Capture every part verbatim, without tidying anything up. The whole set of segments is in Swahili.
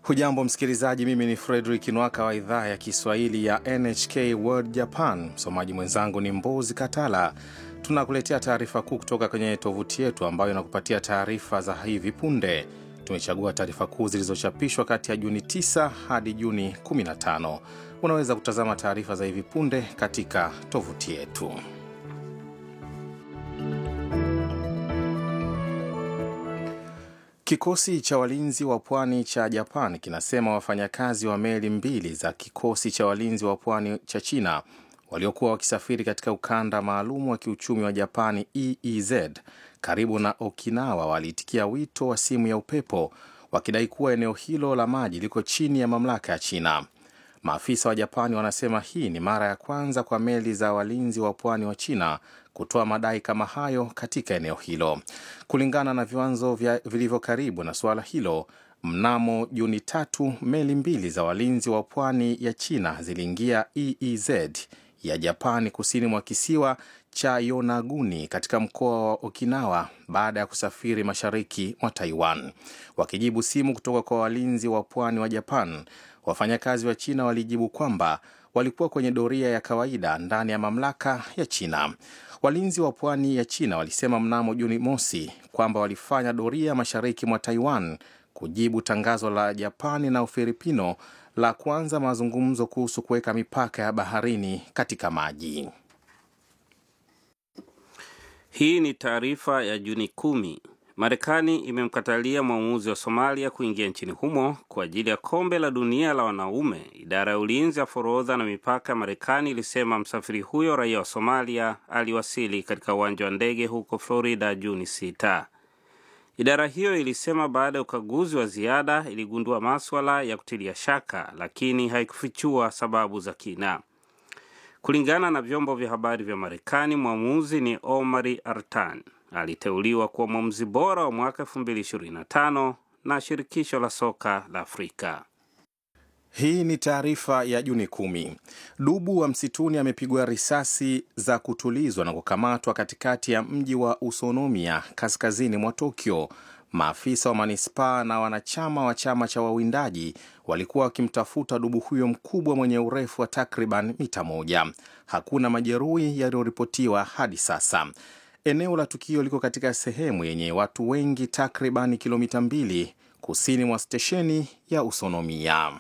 Hujambo msikilizaji, mimi ni Frederick Nwaka wa idhaa ya Kiswahili ya N H K World Japan. Msomaji mwenzangu ni Mbozi Katala. Tunakuletea taarifa kuu kutoka kwenye tovuti yetu ambayo inakupatia taarifa za hivi punde. Tumechagua taarifa kuu zilizochapishwa kati ya Juni tisa hadi Juni kumi na tano. Unaweza kutazama taarifa za hivi punde katika tovuti yetu. Kikosi cha walinzi wa pwani cha Japan kinasema wafanyakazi wa meli mbili za kikosi cha walinzi wa pwani cha China waliokuwa wakisafiri katika ukanda maalum wa kiuchumi wa Japani E E Z karibu na Okinawa waliitikia wito wa simu ya upepo wakidai kuwa eneo hilo la maji liko chini ya mamlaka ya China. Maafisa wa Japani wanasema hii ni mara ya kwanza kwa meli za walinzi wa pwani wa China kutoa madai kama hayo katika eneo hilo. Kulingana na viwanzo vilivyo karibu na suala hilo, mnamo Juni tatu meli mbili za walinzi wa pwani ya China ziliingia E E Z ya Japani kusini mwa kisiwa cha Yonaguni katika mkoa wa Okinawa baada ya kusafiri mashariki mwa Taiwan. Wakijibu simu kutoka kwa walinzi wa pwani wa Japan, wafanyakazi wa China walijibu kwamba walikuwa kwenye doria ya kawaida ndani ya mamlaka ya China. Walinzi wa pwani ya China walisema mnamo Juni mosi kwamba walifanya doria mashariki mwa Taiwan kujibu tangazo la Japani na Ufilipino la kuanza mazungumzo kuhusu kuweka mipaka ya baharini katika maji. Hii ni taarifa ya Juni kumi. Marekani imemkatalia mwamuzi wa Somalia kuingia nchini humo kwa ajili ya kombe la dunia la wanaume. Idara ya ulinzi ya forodha na mipaka Marekani ilisema msafiri huyo raia wa Somalia aliwasili katika uwanja wa ndege huko Florida Juni sita. Idara hiyo ilisema baada ya ukaguzi wa ziada iligundua masuala ya kutilia shaka, lakini haikufichua sababu za kina. Kulingana na vyombo vya habari vya Marekani, mwamuzi ni Omari Artan. Aliteuliwa kuwa mwamuzi bora wa mwaka elfu mbili ishirini na tano na shirikisho la soka la Afrika. Hii ni taarifa ya Juni kumi. Dubu wa msituni amepigwa risasi za kutulizwa na kukamatwa katikati ya mji wa Usonomiya kaskazini mwa Tokyo. Maafisa wa manispaa na wanachama wa chama cha wawindaji walikuwa wakimtafuta dubu huyo mkubwa mwenye urefu wa takriban mita moja. Hakuna majeruhi yaliyoripotiwa hadi sasa. Eneo la tukio liko katika sehemu yenye watu wengi takriban kilomita mbili kusini mwa stesheni ya Usonomiya.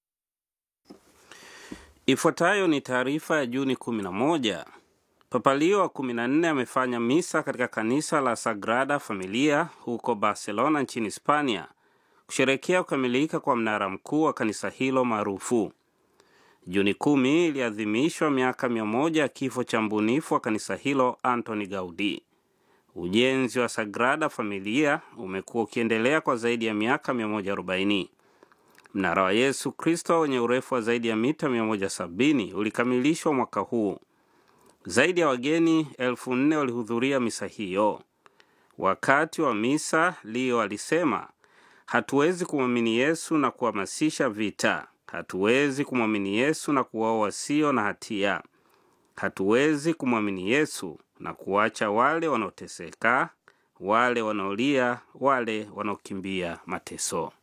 Ifuatayo ni taarifa ya Juni kumi na moja. Papa Leo wa kumi na nne amefanya misa katika kanisa la Sagrada Familia huko Barcelona nchini Hispania kusherehekea kukamilika kwa mnara mkuu wa kanisa hilo maarufu. Juni kumi iliadhimishwa miaka mia moja ya kifo cha mbunifu wa kanisa hilo Antoni Gaudi. Ujenzi wa Sagrada Familia umekuwa ukiendelea kwa zaidi ya miaka mia moja arobaini. Mnara wa Yesu Kristo wenye urefu wa zaidi ya mita mia moja sabini ulikamilishwa mwaka huu. Zaidi ya wageni elfu nne walihudhuria misa hiyo. Wakati wa misa, Leo alisema, hatuwezi kumwamini Yesu na kuhamasisha vita. Hatuwezi kumwamini Yesu na kuwaoa wasio na hatia. Hatuwezi kumwamini Yesu na kuacha wale wanaoteseka, wale wanaolia, wale wanaokimbia mateso.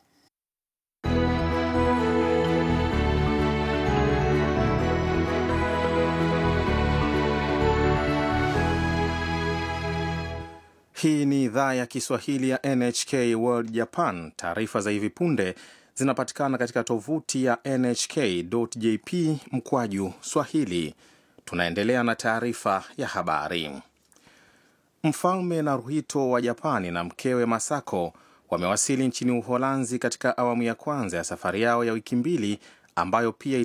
Hii ni idhaa ya Kiswahili ya N H K World Japan. Taarifa za hivi punde zinapatikana katika tovuti ya N H K dot J P mkwaju Swahili. Tunaendelea na taarifa ya habari. Mfalme Naruhito wa Japani na mkewe Masako wamewasili nchini Uholanzi katika awamu ya kwanza ya safari yao ya wiki mbili ambayo pia